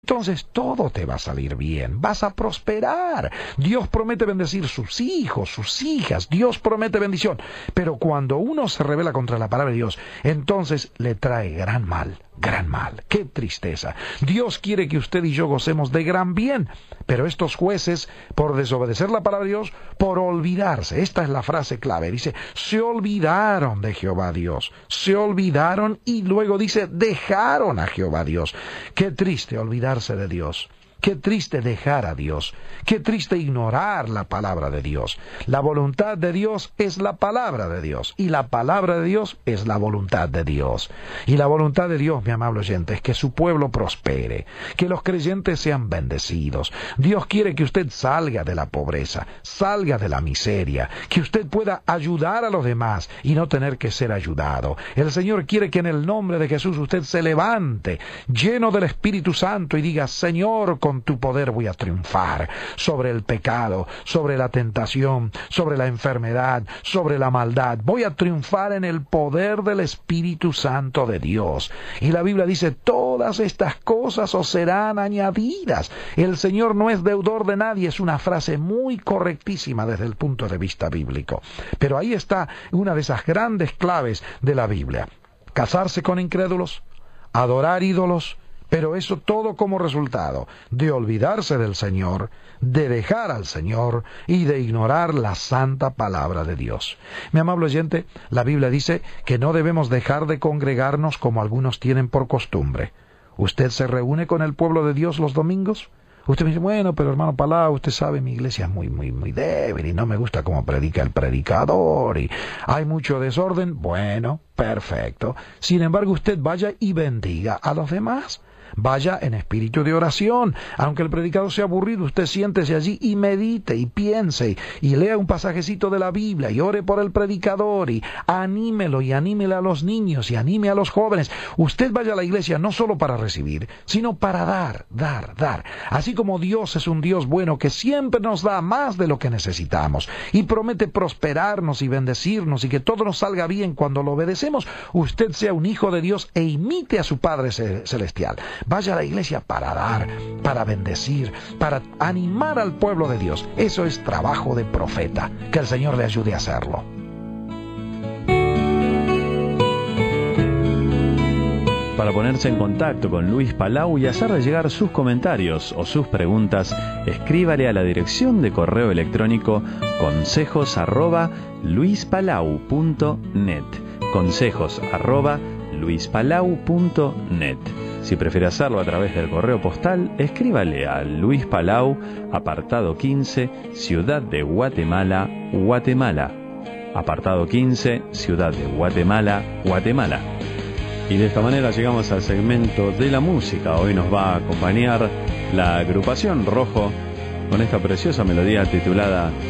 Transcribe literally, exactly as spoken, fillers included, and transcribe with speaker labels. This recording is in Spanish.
Speaker 1: entonces todo te va a salir bien, vas a prosperar. Dios promete bendecir sus hijos, sus hijas, Dios promete bendición. Pero cuando uno se rebela contra la palabra de Dios, entonces le trae gran mal, gran mal. ¡Qué tristeza! Dios quiere que usted y yo gocemos de gran bien, pero estos jueces, por desobedecer la palabra de Dios, por olvidarse, esta es la frase clave, dice, se olvidaron de Jehová Dios, se olvidaron y luego dice, dejaron a Jehová Dios. ¡Qué triste olvidarse de Dios! Qué triste dejar a Dios, qué triste ignorar la palabra de Dios. La voluntad de Dios es la palabra de Dios, y la palabra de Dios es la voluntad de Dios. Y la voluntad de Dios, mi amable oyente, es que su pueblo prospere, que los creyentes sean bendecidos. Dios quiere que usted salga de la pobreza, salga de la miseria, que usted pueda ayudar a los demás y no tener que ser ayudado. El Señor quiere que en el nombre de Jesús usted se levante, lleno del Espíritu Santo, y diga, Señor, con Con tu poder voy a triunfar sobre el pecado, sobre la tentación, sobre la enfermedad, sobre la maldad. Voy a triunfar en el poder del Espíritu Santo de Dios. Y la Biblia dice, todas estas cosas os serán añadidas. El Señor no es deudor de nadie, es una frase muy correctísima desde el punto de vista bíblico. Pero ahí está una de esas grandes claves de la Biblia. Casarse con incrédulos, adorar ídolos, pero eso todo como resultado de olvidarse del Señor, de dejar al Señor y de ignorar la santa palabra de Dios. Mi amable oyente, la Biblia dice que no debemos dejar de congregarnos como algunos tienen por costumbre. ¿Usted se reúne con el pueblo de Dios los domingos? Usted me dice, bueno, pero hermano Palau, usted sabe, mi iglesia es muy, muy, muy débil y no me gusta cómo predica el predicador y hay mucho desorden. Bueno, perfecto. Sin embargo, usted vaya y bendiga a los demás. Vaya en espíritu de oración. Aunque el predicador sea aburrido, usted siéntese allí y medite y piense y lea un pasajecito de la Biblia y ore por el predicador y anímelo y anímele a los niños y anime a los jóvenes. Usted vaya a la iglesia no solo para recibir, sino para dar, dar, dar. Así como Dios es un Dios bueno que siempre nos da más de lo que necesitamos y promete prosperarnos y bendecirnos y que todo nos salga bien cuando lo obedecemos, usted sea un hijo de Dios e imite a su Padre Celestial. Vaya a la iglesia para dar, para bendecir, para animar al pueblo de Dios. Eso es trabajo de profeta. Que el Señor le ayude a hacerlo.
Speaker 2: Para ponerse en contacto con Luis Palau y hacerle llegar sus comentarios o sus preguntas, escríbale a la dirección de correo electrónico consejos arroba luispalau punto net. Consejos arroba luispalau punto net. Si prefiere hacerlo a través del correo postal, escríbale a Luis Palau, apartado quince, Ciudad de Guatemala, Guatemala. Apartado quince, Ciudad de Guatemala, Guatemala. Y de esta manera llegamos al segmento de la música. Hoy nos va a acompañar la agrupación Rojo con esta preciosa melodía titulada